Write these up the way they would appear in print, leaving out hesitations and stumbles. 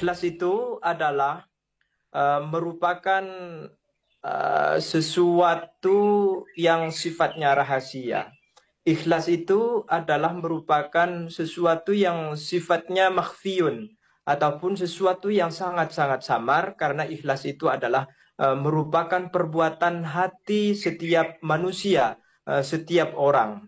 Ikhlas itu adalah merupakan sesuatu yang sifatnya rahasia. Ikhlas itu adalah merupakan sesuatu yang sifatnya makhfiyun ataupun sesuatu yang sangat-sangat samar, karena ikhlas itu adalah merupakan perbuatan hati setiap manusia, setiap orang.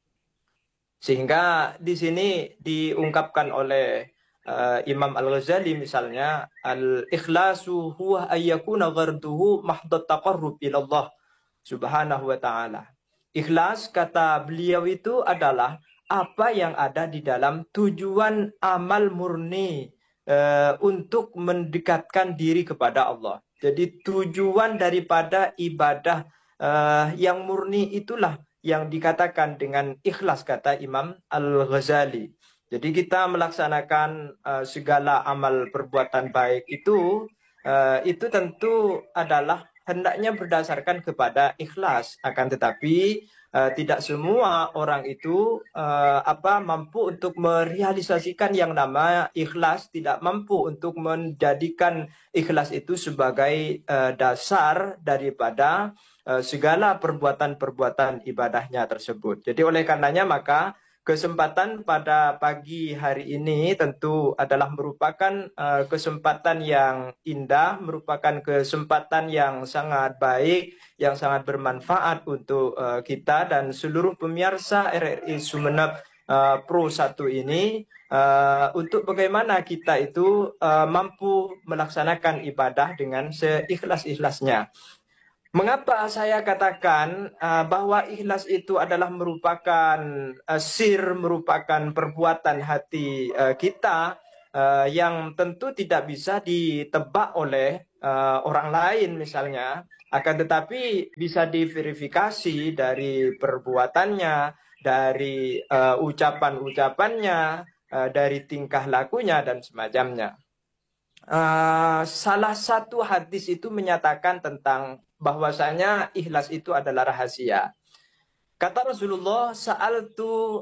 Sehingga di sini diungkapkan oleh Imam Al-Ghazali misalnya, al-ikhlasu huwa ayyakuna gharduhu mahdhat taqarrub ilallah subhanahu wa ta'ala. Ikhlas, kata beliau, itu adalah apa yang ada di dalam tujuan amal murni untuk mendekatkan diri kepada Allah. Jadi tujuan daripada ibadah yang murni itulah yang dikatakan dengan ikhlas, kata Imam Al-Ghazali. Jadi kita melaksanakan segala amal perbuatan baik itu tentu adalah hendaknya berdasarkan kepada ikhlas. Akan tetapi tidak semua orang itu mampu untuk merealisasikan yang nama ikhlas, tidak mampu untuk menjadikan ikhlas itu sebagai dasar daripada segala perbuatan-perbuatan ibadahnya tersebut. Jadi oleh karenanya maka kesempatan pada pagi hari ini tentu adalah merupakan kesempatan yang indah, merupakan kesempatan yang sangat baik, yang sangat bermanfaat untuk kita dan seluruh pemirsa RRI Sumeneb Pro 1 ini, untuk bagaimana kita itu mampu melaksanakan ibadah dengan seikhlas-ikhlasnya. Mengapa saya katakan bahwa ikhlas itu adalah merupakan merupakan perbuatan hati kita yang tentu tidak bisa ditebak oleh orang lain misalnya, akan tetapi bisa diverifikasi dari perbuatannya, dari ucapan-ucapannya, dari tingkah lakunya dan semacamnya. Salah satu hadis itu menyatakan tentang bahwasanya ikhlas itu adalah rahasia. Kata Rasulullah, sa'altu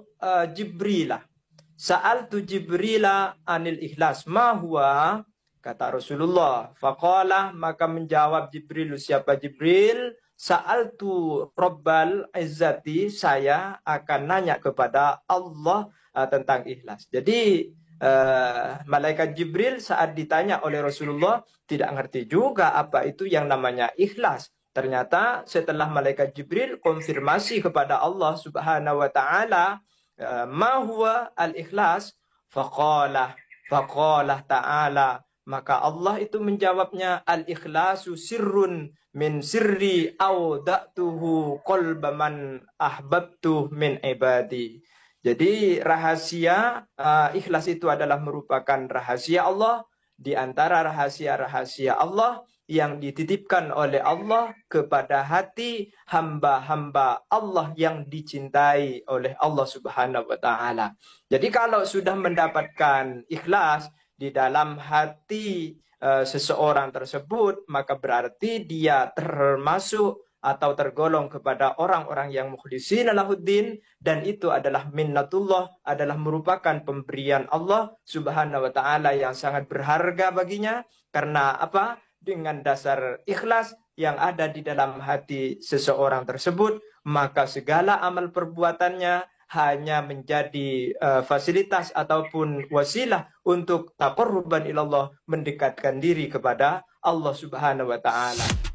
Jibrila anil ikhlas, ma huwa? Kata Rasulullah, faqala, maka menjawab Jibril, siapa Jibril? Sa'altu Rabbal Izzati, saya akan nanya kepada Allah tentang ikhlas. Jadi malaikat Jibril saat ditanya oleh Rasulullah tidak ngerti juga apa itu yang namanya ikhlas. Ternyata setelah malaikat Jibril konfirmasi kepada Allah Subhanahu wa taala, ma huwa al-ikhlas? Faqala ta'ala, maka Allah itu menjawabnya, al-ikhlasu sirrun min sirri awda'tuhu qalba man ahbabtuh min ibadi. Jadi rahasia ikhlas itu adalah merupakan rahasia Allah, di antara rahasia-rahasia Allah yang dititipkan oleh Allah kepada hati hamba-hamba Allah yang dicintai oleh Allah Subhanahu wa taala. Jadi kalau sudah mendapatkan ikhlas di dalam hati seseorang tersebut, maka berarti dia termasuk atau tergolong kepada orang-orang yang mukhlisina lahuddin, dan itu adalah minnatullah, adalah merupakan pemberian Allah Subhanahu wa taala yang sangat berharga baginya. Karena apa? Dengan dasar ikhlas yang ada di dalam hati seseorang tersebut, maka segala amal perbuatannya hanya menjadi fasilitas ataupun wasilah untuk taqarruban ilallah, mendekatkan diri kepada Allah Subhanahu wa taala.